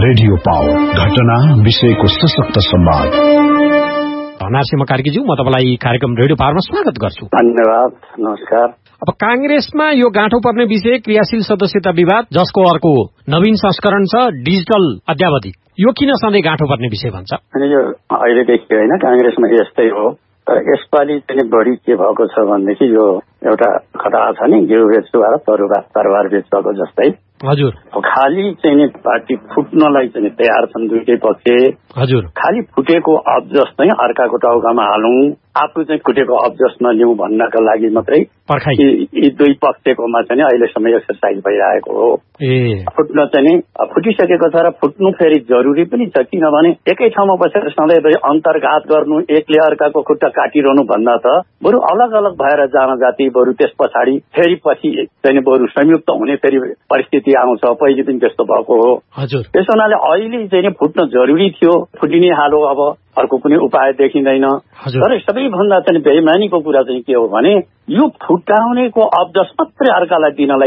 Radio power, घटना विषयको सशक्त संवाद। नरसिंह कार्कीज्यू, म तपाईलाई कार्यक्रम रेडियो पावरमा स्वागत गर्छु। धन्यवाद, नमस्कार। अब कांग्रेसमा यो गाँठो पर्ने विषय क्रियाशील सदस्यता विवाद, जसको अर्को नवीन संस्करण छ डिजिटल अद्यावधि। यो किन सधैँ गाँठो पर्ने विषय भन्छ? अनि यो अहिलेदेखि होइन, कांग्रेसमा यस्तै हो। तर यसपालि चाहिँ बढी के भएको छ भनेदेखि यो एउटा खतरा छ नि, घिउ बेचुवा र तरबार बेचुवाको जस्तै। हजुर। खाली चाहिँ पार्टी फुट्नलाई चाहिँ तयार छन् दुईटै पक्ष। हजुर। खाली फुटेको अब्जस चाहिँ अर्काको टाउकामा हालौं, आफू चाहिँ फुटेको अब्जस नलिउँ भन्नका लागि मात्रै यी दुई पक्षकोमा चाहिँ अहिलेसम्म एक्सर्साइज भइरहेको हो। फुट्न चाहिँ फुटिसकेको छ र फुट्नु फेरि जरुरी पनि छ, किनभने एकै ठाउँमा बसेर सधैँ अन्तर्घात गर्नु, एकले अर्काको खुट्टा काटिरहनु भन्दा त बरु अलग अलग भएर जान जाति, बरु त्यस पछाडि फेरि पछि चाहिँ बरु संयुक्त हुने फेरि परिस्थिति आउँछ। पहिले पनि त्यस्तो भएको हो। त्यस हुनाले अहिले चाहिँ फुट्न जरुरी थियो, फुटिने हालो अब अर्को कुनै उपाय देखिँदैन। तर सबैभन्दा चाहिँ बेइमानीको कुरा चाहिँ के हो भने यो फुटाउनेको अब्जस मात्रै अर्कालाई दिनलाई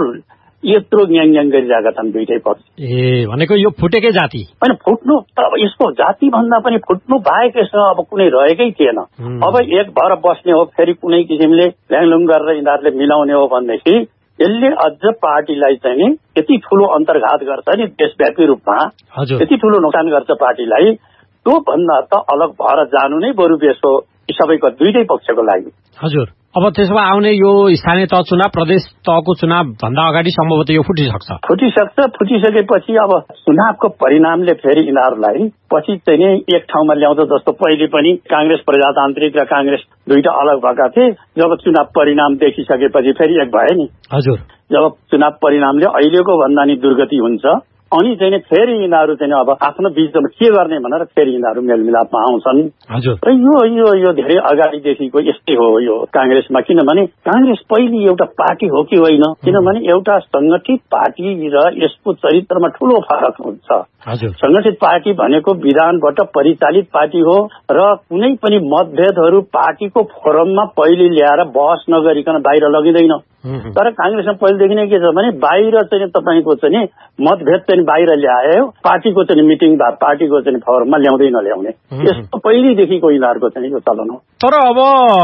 यत्रो ग्याङ गरिरहेका छन् दुईटै पक्ष। भनेको यो फुटेकै जाति होइन, फुट्नु त अब यसको जाति भन्दा पनि फुट्नु बाहेक यसमा अब कुनै रहेकै थिएन। अब एक भएर बस्ने हो, फेरि कुनै किसिमले ल्याङलुङ गरेर यिनीहरूले मिलाउने हो भनेदेखि यसले अझ पार्टीलाई चाहिँ यति ठूलो अन्तर्घात गर्छ नि देशव्यापी रूपमा, यति ठूलो नोक्सान गर्छ पार्टीलाई। त्यो भन्दा त अलग भएर जानु नै बरु बेस हो सबैको, दुईटै पक्षको लागि। हजुर। अब त्यसो भए आउने यो स्थानीय तह चुनाव, प्रदेश तहको चुनाव भन्दा अगाडि सम्भवतः यो फुटिसक्छ। फुटिसकेपछि अब चुनावको परिणामले फेरि यिनीहरूलाई पछि चाहिँ एक ठाउँमा ल्याउँछ। जस्तो पहिले पनि कांग्रेस प्रजातान्त्रिक र कांग्रेस दुईटा अलग भएका थिए। जब चुनाव परिणाम देखिसकेपछि फेरि एक भए नि। हजुर। जब चुनाव परिणामले अहिलेको भन्दा नि दुर्गति हुन्छ अनि चाहिँ फेरि यिनीहरू चाहिँ अब आफ्नो बीचमा के गर्ने भनेर फेरि यिनीहरू मेलमिलापमा आउँछन्। र यो धेरै अगाडिदेखिको यस्तै हो यो कांग्रेसमा। किनभने कांग्रेस पहिले एउटा पार्टी हो कि होइन, किनभने एउटा संगठित पार्टी र यसको चरित्रमा ठूलो फरक हुन्छ। संगठित पार्टी भनेको विधानबाट परिचालित पार्टी हो र कुनै पनि मतभेदहरू पार्टीको फोरममा पहिले ल्याएर बहस नगरिकन बाहिर लगिँदैन। तर कांग्रेसमा पहिलेदेखि नै के छ भने बाहिर चाहिँ तपाईको चाहिँ मतभेद चाहिँ बाहिर ल्यायो, पार्टीको चाहिँ मिटिङ पार्टीको चाहिँ फोरममा ल्याउँदै। यस्तो पहिलेदेखिको यिनीहरूको चाहिँ यो चलन हो। तर अब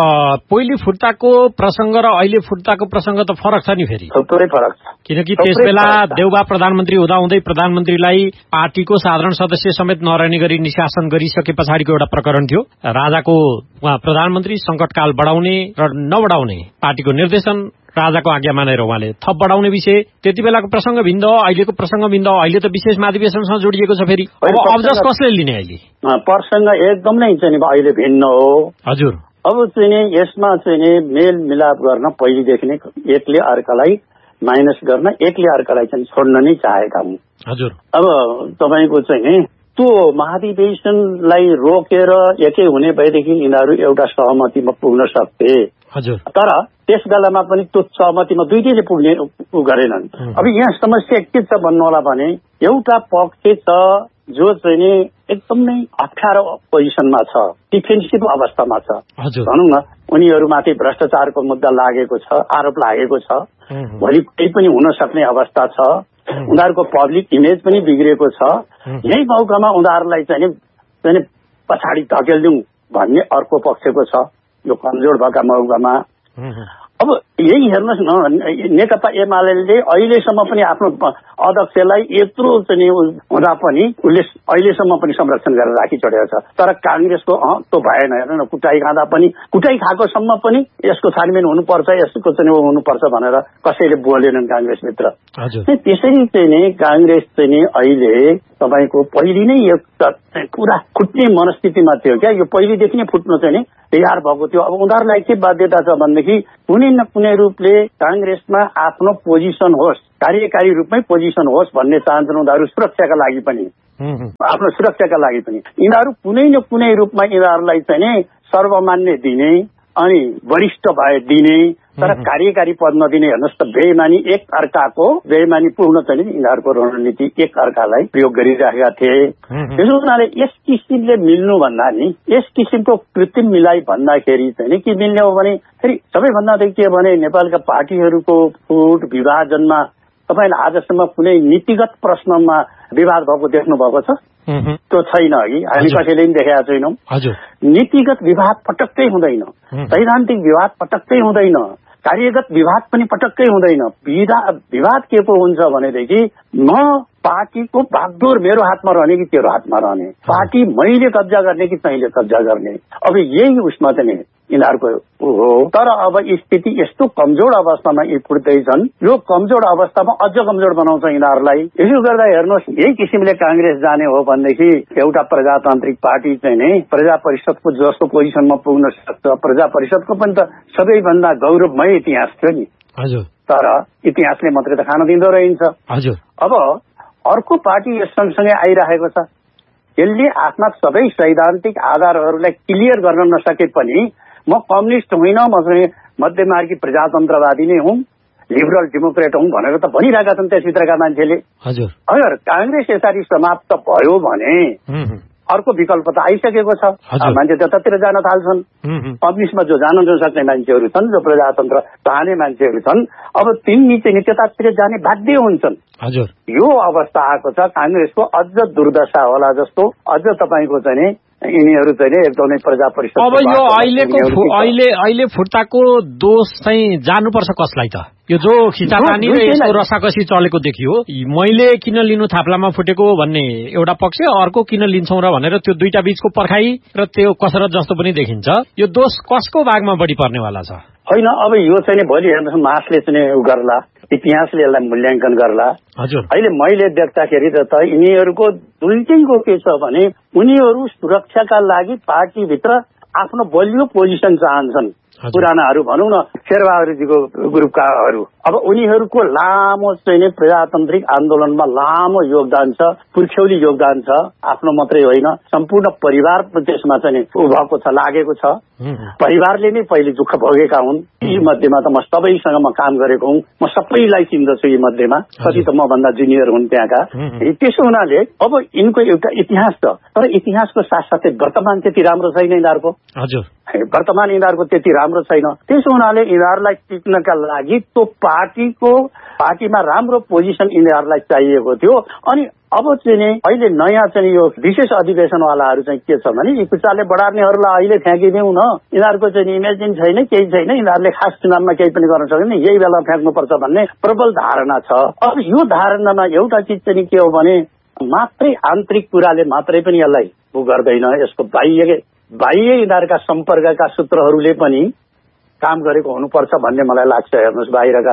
पहिले फुट्टाको प्रसंग र अहिले फुट्टाको प्रसंग त फरक छ नि, फेरि थोरै फरक छ। किनकि त्यसबेला देउबा प्रधानमन्त्री हुँदाहुँदै प्रधानमन्त्रीलाई पार्टीको साधारण सदस्य समेत नरहने गरी निशासन गरिसके पछाडिको एउटा प्रकरण थियो। राजाको प्रधानमन्त्री संकटकाल बढाउने र नबढाउने पार्टीको निर्देशन राजाको आज्ञा मानेर उहाँले थप बढाउने विषय, त्यति बेलाको प्रसंग भिन्न, अहिलेको प्रसंग भिन्न। अहिले त विशेष महाधिवेशनसँग जोडिएको छ। फेरि अब्जस कसले लिने अहिले? प्रसंग एकदम नै चाहिँ अहिले भिन्न हो। हजुर। अब चाहिँ यसमा चाहिँ मेल मिलाप गर्न पहिलेदेखि नै एकले अर्कालाई माइनस गर्न, एकले अर्कालाई चाहिँ छोड्न नै चाहेका हुन्। हजुर। अब तपाईको चाहिँ त्यो महाधिवेशनलाई रोकेर एकै हुने भएदेखि यिनीहरू एउटा सहमतिमा पुग्न सक्थे। हजुर। तर त्यस बेलामा पनि त्यो सहमतिमा दुईटैले पुग्ने गरेनन्। अब यहाँ समस्या के छ भन्नु होला भने एउटा पक्ष छ जो चाहिँ एकदमै अप्ठ्यारो पोजिसनमा छ, डिफेन्सिभ अवस्थामा छ भनौँ न। उनीहरूमाथि भ्रष्टाचारको मुद्दा लागेको छ, आरोप लागेको छ, भोलि केही पनि हुन सक्ने अवस्था छ। उनीहरूको पब्लिक इमेज पनि बिग्रेको छ। यही मौकामा उनीहरूलाई चाहिँ पछाडि धकेल्दिउँ भन्ने अर्को पक्षको छ, यो कमजोर भएका मौकामा। अब यही हेर्नुहोस् न, नेकपा एमाले अहिलेसम्म पनि आफ्नो अध्यक्षलाई यत्रो चाहिँ हुँदा पनि उसले अहिलेसम्म पनि संरक्षण गरेर राखिछोडेको छ। तर कांग्रेसको त्यो भएन। हेर्नु न, कुटाई खाँदा पनि, कुटाई खाएकोसम्म पनि यसको छानबिन हुनुपर्छ, यसको चाहिँ हुनुपर्छ भनेर कसैले बोलेनन् कांग्रेसभित्र। त्यसरी चाहिँ कांग्रेस चाहिँ अहिले तपाईको पहिले नै पुरा फुट्ने मनस्थितिमा थियो क्या। यो पहिलेदेखि नै फुट्नु चाहिँ तयार भएको थियो। अब उनीहरूलाई के बाध्यता छ भनेदेखि कुनै न कुनै रूपले कांग्रेसमा आफ्नो पोजिसन होस्, कार्यकारी रूपमै पोजिसन होस् भन्ने चाहन्छन् उनीहरू। सुरक्षाका लागि पनि, आफ्नो सुरक्षाका लागि पनि यिनीहरू कुनै न कुनै रूपमा यिनीहरूलाई चाहिँ सर्वमान्य दिने अनि वरिष्ठ भए दिने, तर कार्यकारी पद नदिने। हेर्नुहोस् त, बेइमानी पूर्ण चाहिँ यिनीहरूको रणनीति एक अर्कालाई प्रयोग गरिरहेका थिए। त्यसो हुनाले यस किसिमले मिल्नु भन्दा नि यस किसिमको कृत्रिम मिलाइ भन्दाखेरि चाहिँ के मिल्ने हो भने फेरि सबैभन्दा के भने नेपालका पार्टीहरूको फुट विभाजनमा तपाईँले आजसम्म कुनै नीतिगत प्रश्नमा विवाद भएको देख्नु भएको छ? त्यो छैन। अघि हामी कसैले पनि देखेका छैनौँ। नीतिगत विवाद पटक्कै हुँदैन, सैद्धान्तिक विवाद पटक्कै हुँदैन, कार्यगत विवाद पनि पटक्कै हुँदैन। विवाद के पो हुन्छ भनेदेखि म पार्टीको बागडोर मेरो हातमा रहने कि तेरो हातमा रहने, पार्टी मैले कब्जा गर्ने कि तैँले कब्जा गर्ने। अब यही उसमा चाहिँ यिनीहरूको हो। तर अब स्थिति यस्तो कमजोर अवस्थामा पुग्दैछन्, यो कमजोर अवस्थामा अझ कमजोर बनाउँछ यिनीहरूलाई। यसो गर्दा हेर्नुहोस्, यही किसिमले कांग्रेस जाने हो भनेदेखि एउटा प्रजातान्त्रिक पार्टी चाहिँ नै प्रजा परिषदको जस्तो पोजिसनमा पुग्न सक्छ। प्रजा परिषदको पनि त सबैभन्दा गौरवमय इतिहास थियो नि। तर इतिहासले मात्रै त खान दिँदो रहन्छ। अब अर्को पार्टी यस सँगसँगै आइरहेको छ, यसले आफ्ना सबै सैद्धान्तिक आधारहरूलाई क्लियर गर्न नसके पनि म कम्युनिस्ट होइन, म चाहिँ मध्यमार्गी प्रजातन्त्रवादी नै हुँ, लिबरल डेमोक्रेट हुँ भनेर त भनिरहेका छन् त्यसभित्रका मान्छेले। अगर कांग्रेस यसरी समाप्त भयो भने अर्को विकल्प त आइसकेको छ। मान्छे त्यतातिर जान थाल्छन्। कम्युनिस्टमा जो जान नसक्ने मान्छेहरू छन्, जो प्रजातन्त्र चाहने मान्छेहरू छन्, अब तिनी चाहिँ त्यतातिर जाने बाध्य हुन्छन्। यो अवस्था आएको छ कांग्रेसको। अझ दुर्दशा होला जस्तो अझ तपाईँको चाहिँ यिनीहरू चाहिँ एकदमै प्रजा परिषद। अब यो अहिले फुर्ताको दोष चाहिँ जानुपर्छ कसलाई त? यो जो खिचातानी र यसको रसाकसी चलेको देखियो, मैले किन लिनु थाप्लामा फुटेको भन्ने एउटा पक्ष, अर्को किन लिन्छौं र भनेर त्यो दुईटा बीचको पर्खाइ र त्यो कसरत जस्तो पनि देखिन्छ। यो दोष कसको भागमा बढी पर्नेवाला छ? होइन, अब यो चाहिँ भोलि हेर्नुहोस् मासले चाहिँ उ गर्ला, इतिहासले यसलाई मूल्याङ्कन गर्ला। अहिले मैले देख्दाखेरि त यिनीहरूको दुईटैको के छ भने उनीहरू सुरक्षाका लागि पार्टीभित्र आफ्नो बलियो पोजिसन चाहन्छन्। पुरानाहरू भनौँ न, शेरबहादुरजीको ग्रुपकाहरू, अब उनीहरूको लामो चाहिँ प्रजातान्त्रिक आन्दोलनमा लामो योगदान छ, पुर्ख्यौली योगदान छ। आफ्नो मात्रै होइन, सम्पूर्ण परिवार त्यसमा चाहिँ भएको छ, लागेको छ। परिवारले नै पहिले दुःख भोगेका हुन्। यी मध्येमा त म सबैसँग म काम गरेको हुँ, म सबैलाई चिन्दछु। यी मध्येमा कति त मभन्दा जुनियर हुन् त्यहाँका। त्यसो हुनाले अब यिनको एउटा इतिहास छ, तर इतिहासको साथसाथै वर्तमान त्यति राम्रो छैन यिनीहरूको। वर्तमान यिनीहरूको त्यति राम्रो छैन। त्यसो हुनाले यिनीहरूलाई टिक्नका लागि त्यो पार्टीमा राम्रो पोजिसन यिनीहरूलाई चाहिएको थियो। अनि अब चाहिँ अहिले नयाँ चाहिँ यो विशेष अधिवेशनवालाहरू चाहिँ के छ भने यी खुट्टाले बढार्नेहरूलाई अहिले फ्याँकिदिउँ न, यिनीहरूको चाहिँ इमेजिन छैन, केही छैन, यिनीहरूले खास चुनावमा केही पनि गर्न सक्दैन, यही बेला फ्याँक्नुपर्छ भन्ने प्रबल धारणा छ। अब यो धारणामा एउटा चिज चाहिँ के हो भने मात्रै आन्तरिक कुराले मात्रै पनि यसलाई उ गर्दैन। यसको बाह्य यिनीहरूका सम्पर्कका सूत्रहरूले पनि काम गरेको हुनुपर्छ भन्ने मलाई लाग्छ। हेर्नुहोस्,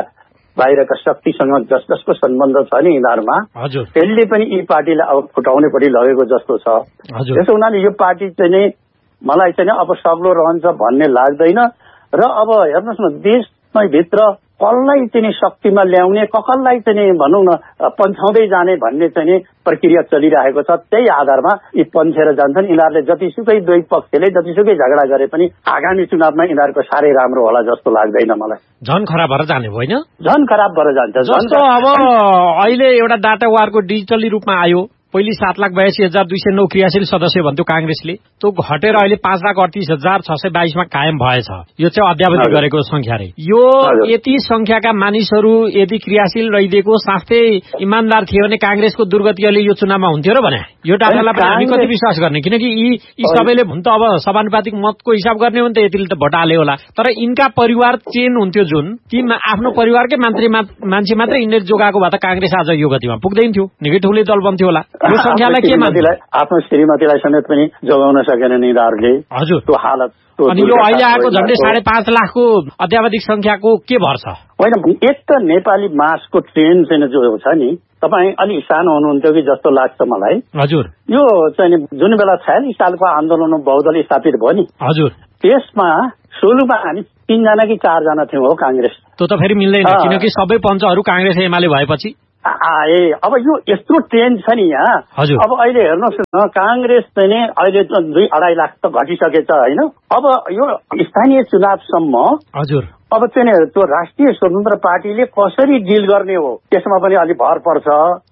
बाहिरका शक्तिसँग जसको सम्बन्ध छ नि यिनीहरूमा, त्यसले पनि यी पार्टीलाई अब फुटाउनेपट्टि लगेको जस्तो छ। त्यसो हुनाले यो पार्टी चाहिँ मलाई चाहिँ अब सग्लो रहन्छ भन्ने लाग्दैन। र अब हेर्नुहोस् न, देशमै भित्र कसलाई चाहिँ शक्तिमा ल्याउने, कसलाई चाहिँ भनौँ न पन्छाउँदै जाने भन्ने चाहिँ प्रक्रिया चलिरहेको छ। त्यही आधारमा यी पन्छेर जान्छन्। यिनीहरूले जतिसुकै दुई पक्षले जतिसुकै झगडा गरे पनि आगामी चुनावमा यिनीहरूको साह्रै राम्रो होला जस्तो लाग्दैन मलाई। झन खराब भएर जाने होइन, झन खराब भएर जान्छ। जस्तो अब अहिले एउटा डाटा वारको डिजिटली रूपमा आयो। पहिले 7,82,209 क्रियाशील सदस्य भन्थ्यो कांग्रेसले, त्यो घटेर अहिले 5,38,622 मा कायम भएछ। यो चाहिँ अध्यावधि गरेको संख्या रे। यो यति संख्याका मानिसहरू यदि क्रियाशील रहिदिएको साथै इमानदार थिए भने कांग्रेसको दुर्गतिले यो चुनावमा हुन्थ्यो र भने यो डाटालाई पनि हामी कति विश्वास गर्ने? किनकि यी सबैले भन् त अब समानुपातिक मतको हिसाब गर्ने हो नि त, यतिले त भोट हाले होला। तर यिनका परिवार चेन हुन्थ्यो जुन, ती आफ्नो परिवारकै मान्छे मात्रै यिनीहरू जोगाएको भए त कांग्रेस आज यो गतिमा पुग्दैन थियो, निकै ठुलै दल बन्थ्यो होला। यो संख्यालाई के मान्दिला? आफ्नो श्रीमतीलाई समेत पनि जोगाउन सकेन यिनीहरूले। हजुर, त्यो हालत। अनि यो अहिले आएको झन्डै 5.5 लाखको अध्यावधिक संख्याको के भर छ? होइन, एक त नेपाली मासको ट्रेन्ड चाहिँ जो छ नि, तपाईँ अलि सानो हुनुहुन्थ्यो कि जस्तो लाग्छ मलाई। हजुर, यो चाहिँ जुन बेला 46 सालको आन्दोलनमा बहुदलीय स्थापित भयो नि, हजुर, त्यसमा सुरुमा हामी 3 जना कि 4 जना थियौँ हो कांग्रेस। त्यो त फेरि मिल्दैन, किनकि सबै पञ्चहरू कांग्रेस एमाले भएपछि आए। अब यो यस्तो ट्रेन्ड छ नि यहाँ। अब अहिले हेर्नुहोस् न, कांग्रेस चाहिँ नि अहिले 2-2.5 लाख त घटिसकेछ होइन। अब यो स्थानीय चुनावसम्म अब चाहिँ त्यो राष्ट्रिय स्वतन्त्र पार्टीले कसरी डिल गर्ने हो त्यसमा पनि अलिक भर पर्छ।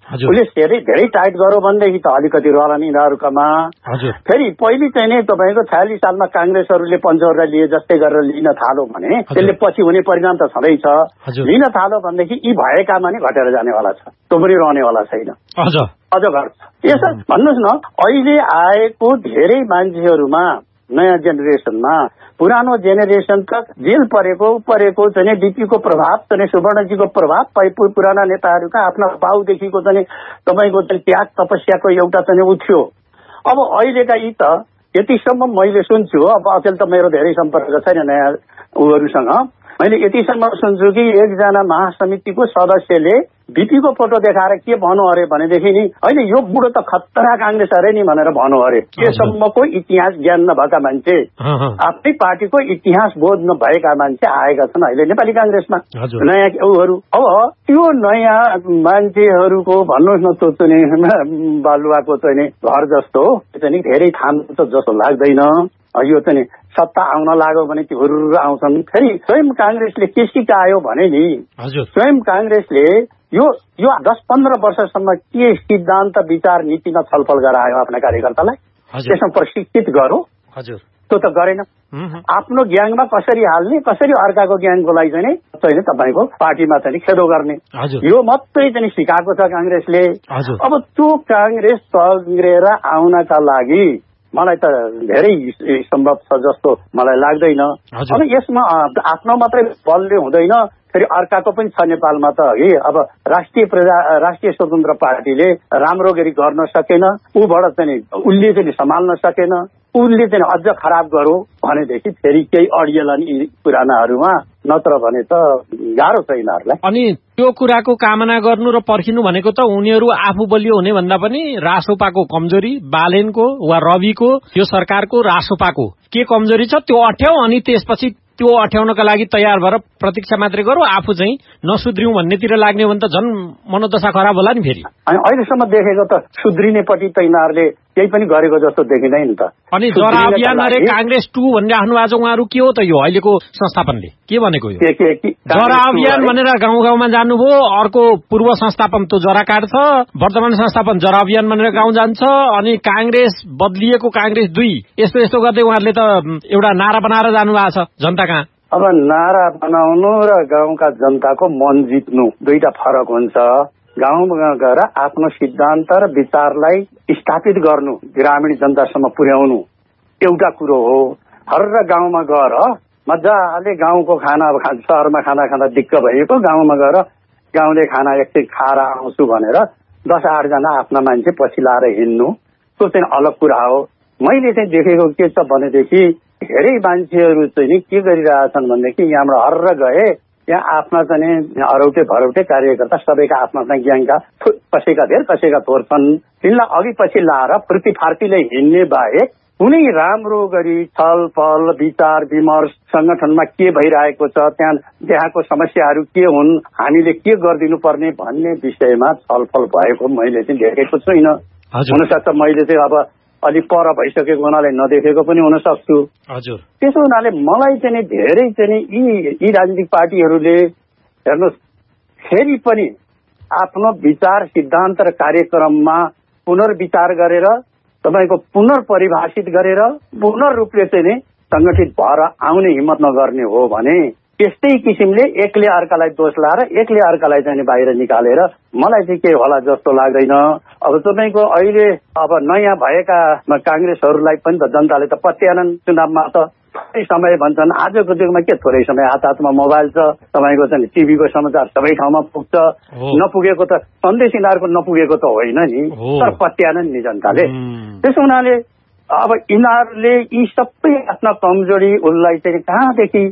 उसले धेरै टाइट गर्यो भनेदेखि त अलिकति रहला नि यिनीहरूकोमा। फेरि पहिले चाहिँ नै तपाईँको 46 सालमा काङ्ग्रेसहरूले पञ्चहरूलाई लिए जस्तै गरेर लिन थाल्यो भने त्यसले पछि हुने परिणाम त छँदैछ। लिन थाल्यो भनेदेखि यी भएकामा नै घटेर जानेवाला छ, त्यो पनि रहनेवाला छैन, अझ घट्छ। यसो भन्नुहोस् न, अहिले आएको धेरै मान्छेहरूमा नयाँ जेनेरेसनमा पुरानो जेनेरेसन तक जेल परेको चाहिँ बिपीको प्रभाव चाहिँ सुवर्णजीको प्रभाव पुराना नेताहरूका आफ्ना बाउदेखिको चाहिँ तपाईँको त्याग तपस्याको एउटा चाहिँ उठ्यो। अब अहिलेका यी त यतिसम्म मैले सुन्छु, अब अचेल त मेरो धेरै सम्पर्क छैन नयाँ उहरूसँग, मैले यतिसम्म सुन्छु कि एकजना महासमितिको सदस्यले बिपीको फोटो देखाएर के भन्नु अरे भनेदेखि नि होइन यो बुढो त खतरा काङ्ग्रेस अरे नि भनेर भन्नु अरे। यसम्मको इतिहास ज्ञान नभएका मान्छे, आफ्नै पार्टीको इतिहास बोध नभएका मान्छे आएका छन् अहिले नेपाली काङ्ग्रेसमा नयाँ उहरू। अब त्यो नयाँ मान्छेहरूको भन्नुहोस् न त्यो चाहिँ बालुवाको चाहिँ घर जस्तो चाहिँ धेरै थाम्छ जस्तो लाग्दैन। यो चाहिँ सत्ता आउन लाग्यो भने त्यो हुरुरु आउँछन्। फेरि स्वयं काङ्ग्रेसले के सिकायो भने नि स्वयं काङ्ग्रेसले यो 10-15 वर्षसम्म के सिद्धान्त विचार नीतिमा छलफल गरायो आफ्ना कार्यकर्तालाई, त्यसमा प्रशिक्षित गरो, त्यो त गरेन। आफ्नो ग्याङमा कसरी हाल्ने, कसरी अर्काको ग्याङको लागि चाहिँ तपाईँको पार्टीमा चाहिँ खेदो गर्ने, यो मात्रै चाहिँ सिकाएको छ काङ्ग्रेसले। अब त्यो काङ्ग्रेस सङ्ग्रेर आउनका लागि मलाई त धेरै सम्भव छ जस्तो मलाई लाग्दैन। अब यसमा आफ्नो मात्रै बलले हुँदैन, फेरि अर्काको पनि छ नेपालमा त है। अब राष्ट्रिय स्वतन्त्र पार्टीले राम्रो गरी गर्न सकेन, ऊबाट चाहिँ उसले चाहिँ सम्हाल्न सकेन, उसले चाहिँ अझ खराब गरो भनेदेखि फेरि केही अडिएला नि पुरानाहरूमा, नत्र भने त गाह्रो छ यिनीहरूलाई। अनि त्यो कुराको कामना गर्नु र पर्खिनु भनेको त उनीहरू आफू बलियो हुने भन्दा पनि रासोपाको कमजोरी, बालेनको वा रविको यो सरकारको रासोपाको के कमजोरी छ त्यो अठ्याउ, अनि त्यसपछि त्यो अठ्याउनका लागि तयार भएर प्रतीक्षा मात्रै गरौँ, आफू चाहिँ नसुध्रिउँ भन्नेतिर लाग्ने हो भने त झन् मनोदशा खराब होला नि फेरि। अनि अहिलेसम्म देखेको त सुध्रिनेपट्टि त यिनीहरूले केही पनि गरेको जस्तो देखिँदैन नि त। अनि जरा अभियान अरे काङ्ग्रेस 2 भन्ने राख्नु भएको छ उहाँहरू, के हो त यो अहिलेको संस्थापनले के भनेको? यो जरा अभियान भनेर गाउँ गाउँमा जानुभयो, अर्को पूर्व संस्थापन त जरा काट्छ, वर्तमान संस्थापन जरा अभियान भनेर गाउँ जान्छ, अनि काङ्ग्रेस बदलिएको काङ्ग्रेस 2 यस्तो गर्दै उहाँहरूले त एउटा नारा बनाएर जानु भएको छ जनता कहाँ। अब नारा बनाउनु र गाउँका जनताको मन जित्नु दुईटा फरक हुन्छ। गाउँमा गएर आफ्नो सिद्धान्त र विचारलाई स्थापित गर्नु, ग्रामीण जनतासम्म पुर्याउनु एउटा कुरो हो। हर गाउँमा गएर मजाले गाउँको खाना, अब सहरमा खाना खाँदा दिक्क भएको, गाउँमा गएर गाउँले खाना एकछिन खाएर आउँछु भनेर 10-8 जना आफ्ना मान्छे पछि लाएर हिँड्नु, त्यो चाहिँ अलग कुरा हो। मैले चाहिँ देखेको के छ भनेदेखि धेरै मान्छेहरू चाहिँ के गरिरहेछन् भनेदेखि यहाँबाट हर्र गए, यहाँ आफ्ना चाहिँ अरौटे भरौटे कार्यकर्ता सबैका आफ्ना आफ्ना ज्ञानका कसैका धेर कसैका थोर छन्, तिनलाई अघि पछि लाएर फुर्ती फार्तीले हिँड्ने बाहेक कुनै राम्रो गरी छलफल विचार विमर्श संगठनमा के भइरहेको छ, त्यहाँको समस्याहरू के हुन्, हामीले के गरिदिनु पर्ने भन्ने विषयमा छलफल भएको मैले चाहिँ देखेको छुइनँ। हुनसक्छ मैले चाहिँ अब अलिक पर भइसकेको हुनाले नदेखेको पनि हुन सक्छु। त्यसो हुनाले मलाई चाहिँ धेरै चाहिँ यी राजनीतिक पार्टीहरूले हेर्नुहोस् फेरि पनि आफ्नो विचार सिद्धान्त र कार्यक्रममा पुनर्विचार गरेर तपाईँको पुनर्परिभाषित गरेर पुनर्रूपले चाहिँ संगठित भएर आउने हिम्मत नगर्ने हो भने त्यस्तै किसिमले एकले अर्कालाई दोष लाएर एकले अर्कालाई चाहिँ बाहिर निकालेर मलाई चाहिँ के होला जस्तो लाग्दैन। अब तपाईँको अहिले अब नयाँ भएका काङ्ग्रेसहरूलाई पनि त जनताले त पत्यानन्, चुनावमा त थोरै समय भन्छन्, आजको युगमा के थोरै समय, हातमा मोबाइल छ, तपाईँको चाहिँ टिभीको समाचार सबै ठाउँमा पुग्छ, नपुगेको त सन्देश यिनीहरूको नपुगेको त होइन नि, तर पत्यानन् नि जनताले। त्यसो हुनाले अब यिनीहरूले यी सबै आफ्ना कमजोरी उसलाई चाहिँ कहाँदेखि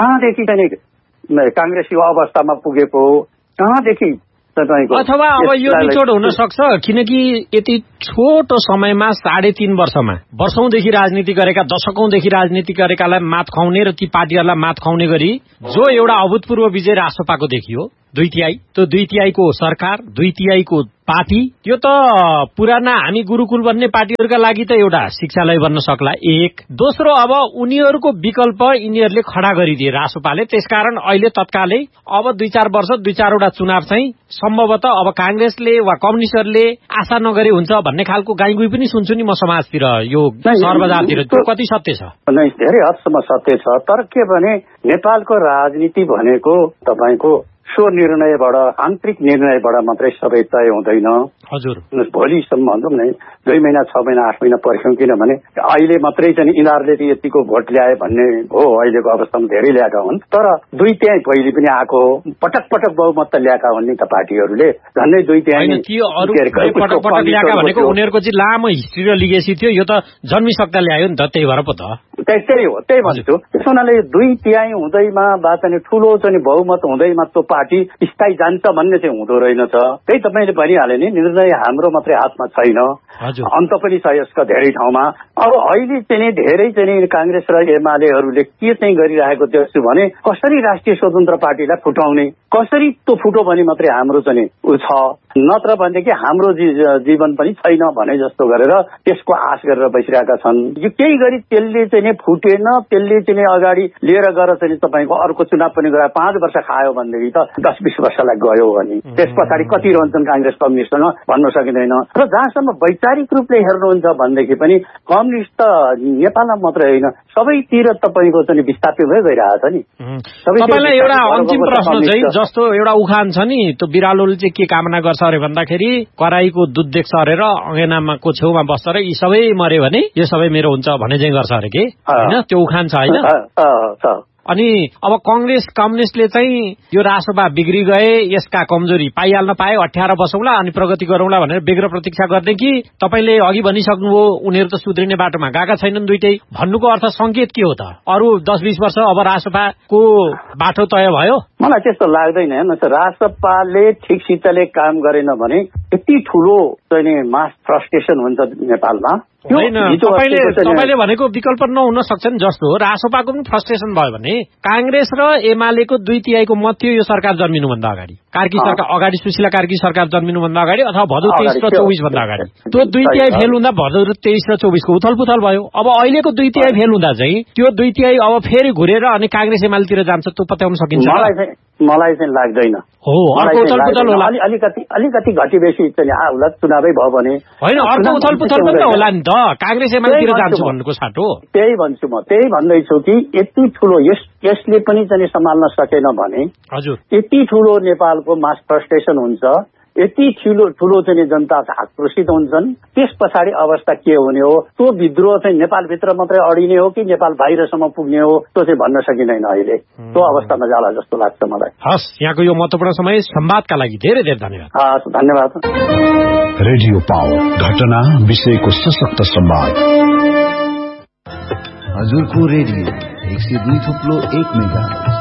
चाहिँ काङ्ग्रेस यो अवस्थामा पुगेको, कहाँदेखि अथवा अब यो निचोड हुन सक्छ किनकि यति छोटो समयमा 3.5 वर्षमा वर्षौंदेखि राजनीति गरेका, दशकौंदेखि राजनीति गरेकालाई मात खुवाउने र ती पार्टीहरूलाई मात खुवाउने गरी जो एउटा अभूतपूर्व विजय रासोपाको देखियो 2/3, त्यो 2/3 को सरकार, 2/3 को पार्टी, त्यो त पुराना हामी गुरुकुल भन्ने पार्टीहरूका लागि त एउटा शिक्षालय बन्न सक्ला। एक दोस्रो, अब उनीहरूको विकल्प यिनीहरूले खडा गरिदिए रासोपाले, त्यसकारण अहिले तत्कालै अब 2-4 वर्ष 2-4 चुनाव चाहिँ सम्भवतः अब कांग्रेसले वा कम्युनिस्टहरूले आशा नगरे हुन्छ भन्ने खालको गाईगुई पनि सुन्छु नि म समाजतिर, यो सहर बजारतिर। त्यो कति सत्य छ? नै धेरै हदसम्म सत्य छ, तर के भने नेपालको राजनीति भनेको तपाईको स्वनिर्णयबाट, आन्तरिक निर्णयबाट मात्रै सबै तय हुँदैन। हजुर, भोलिसम्म भनौँ न 2 महिना 6 महिना 8 महिना पर्ख्यौं, किनभने अहिले मात्रै चाहिँ यिनीहरूले यतिको भोट ल्याए भन्ने हो। अहिलेको अवस्थामा धेरै ल्याएका हुन्, तर 2/3 पहिले पनि आएको हो। पटक पटक बहुमत ल्याएका हुन् नि त पार्टीहरूले, झन्डै 2/3 उनीहरूको चाहिँ लामो हिस्ट्री र लिगेसी थियो। यो त जन्मिसक्दा ल्यायो नि त, त्यही भएर पो त। त्यही हो, त्यही भन्छु। त्यसो हुनाले 2/3 हुँदैमा बा चाहिँ ठूलो चाहिँ बहुमत हुँदैमा त्यो पार्टी स्थायी जान्छ भन्ने चाहिँ हुँदो रहेनछ। त्यही तपाईँले भनिहाले नि, निर्णय हाम्रो मात्रै हातमा छैन, अन्त पनि छ यसका धेरै ठाउँमा। अब अहिले चाहिँ धेरै चाहिँ कांग्रेस र एमालेहरूले के चाहिँ गरिरहेको देख्छु भने, कसरी राष्ट्रिय स्वतन्त्र पार्टीलाई फुटाउने, कसरी त्यो फुटो भने मात्रै हाम्रो चाहिँ छ, नत्र भनेदेखि हाम्रो जीवन पनि छैन भने जस्तो गरेर त्यसको आश गरेर बसिरहेका छन्। यो केही गरी त्यसले चाहिँ फुटेन, त्यसले चाहिँ अगाडि लिएर गएर चाहिँ तपाईँको अर्को चुनाव पनि गरायो, 5 वर्ष खायो भनेदेखि त 10-20 वर्षलाई गयो भने त्यस पछाडि कति रहन्छन् कांग्रेस कम्युनिस्टसँग भन्न सकिँदैन। र जहाँसम्म वैचारिक रूपले हेर्नुहुन्छ भनेदेखि पनि कम्युनिस्ट त नेपालमा मात्रै होइन, सबैतिर तपाईँको चाहिँ विस्थापित भइ गइरहेछ नि। तपाईँलाई एउटा अन्तिम प्रश्न चाहिँ, जस्तो एउटा उखान छ नि, त्यो बिरालोले चाहिँ के कामना गर्छ अरे भन्दाखेरि, कराईको दुध देख्छ अरे र अँगेनाको छेउमा बस्छ अरे, यी सबै मर्यो भने यो सबै मेरो हुन्छ भने चाहिँ गर्छ अरे के, होइन? त्यो उखान छ होइन? अनि अब कांग्रेस कम्युनिस्टले चाहिँ यो रासोपा बिग्री गए, यसका कमजोरी पाइहाल्न पाए, 18 बसौँला अनि प्रगति गरौँला भनेर बेग्र प्रतीक्षा गर्ने कि तपाईँले अघि भनिसक्नुभयो उनीहरू त सुध्रिने बाटोमा गएका छैनन् दुइटै, भन्नुको अर्थ संकेत के हो त? अरू 10-20 वर्ष अब रासोपाको बाटो तय भयो? मलाई त्यस्तो लाग्दैन। हेर्नुहोस्, रासोपाले ठिकसितले काम गरेन भने यति ठूलो चाहिँ मास फ्रस्ट्रेसन हुन्छ नेपालमा। तपाईँले भनेको विकल्प नहुन सक्छ नि। जस्तो रासोपाको पनि फ्रस्ट्रेसन भयो भने कांग्रेस र एमालेको 2/3 को मत थियो यो सरकार जन्मिनुभन्दा अगाडि, कार्की सरकार अगाडि, सुशीला कार्की सरकार जन्मिनुभन्दा अगाडि अथवा भदौ 23 र 24 भन्दा अगाडि। त्यो 2/3 फेल हुँदा भदौ 23 र 24 को उथलपुथल भयो। अब अहिलेको 2/3 फेल हुँदा चाहिँ त्यो 2/3 अब फेरि घुरेर अनि कांग्रेस एमालेतिर जान्छ, त्यो पत्याउन सकिन्छ? मलाई चाहिँ लाग्दैन। अलिकति घटी बेसी चाहिँ आउला, चुनावै भयो भने होइन, अर्को उथलपुथल पनि होला नि त, कांग्रेस एमालेतिर जान्छु भन्नुको साटो। त्यही भन्छु म, त्यही भन्दैछु कि यति ठूलो यसले पनि चाहिँ सम्हाल्न सकेन भने, हजुर, यति ठूलो नेपालको मास फ्रस्ट्रेसन हुन्छ, यति ठूलो चाहिँ जनता आक्रोशित हुन्छन्। त्यस पछाडि अवस्था के हुने हो, त्यो विद्रोह चाहिँ नेपालभित्र मात्रै अडिने हो कि नेपाल बाहिरसम्म पुग्ने हो, त्यो चाहिँ भन्न सकिँदैन अहिले। त्यो अवस्थामा जाला जस्तो लाग्छ मलाई। हस्, यहाँको यो महत्त्वपूर्ण समय संवादका लागि धेरै धेरै धन्यवाद। हस्, धन्यवाद। रेडियो पावर, घटना विषयको सशक्त संवाद। हजुरको रेडियो 102.1 मेगाहर्ज।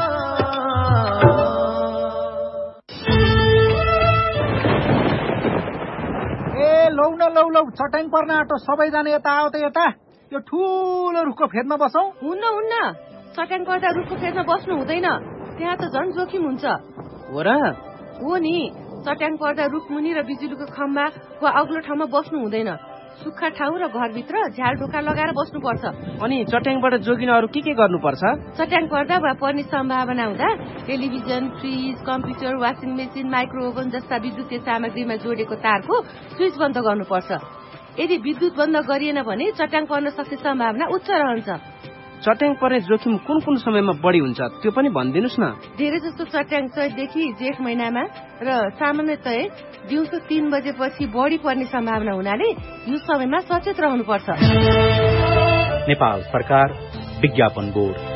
लौ चट्याङ पर्न आँटो, सबैजना यता आऊ त यता, यो ठुलो रुखको फेदमा बसौँ। हुन्न, चट्याङ पर्दा रुखको फेदमा बस्नु हुँदैन, त्यहाँ त झन् जोखिम हुन्छ। हो र? हो नि, चट्याङ पर्दा रुख मुनि र बिजुलीको खम्बा वा अग्लो ठाउँमा बस्नु हुँदैन। सुक्खा ठाउँ र घरभित्र झ्याल ढोका लगाएर बस्नुपर्छ। अनि चट्याङबाट जोगिन अरू के गर्नुपर्छ? चट्याङ पर्दा वा पर्ने सम्भावना हुँदा television, fridge, computer, washing machine, micro oven जस्ता विद्युतीय सामग्रीमा जोडेको तारको स्विच बन्द गर्नुपर्छ। यदि विद्युत बन्द गरिएन भने चट्याङ पर्न सक्ने सम्भावना उच्च रहन्छ। चट्याङ पर्ने जोखिम कुन समयमा बढी हुन्छ त्यो पनि भनिदिनुस् न। धेरै जस्तो चट्याङ चैतदेखि जेठ महिनामा र सामान्यतया दिउँसो 3 बजेपछि बढी पर्ने सम्भावना हुनाले यो समयमा सचेत रहनुपर्छ। नेपाल सरकार विज्ञापन बोर्ड।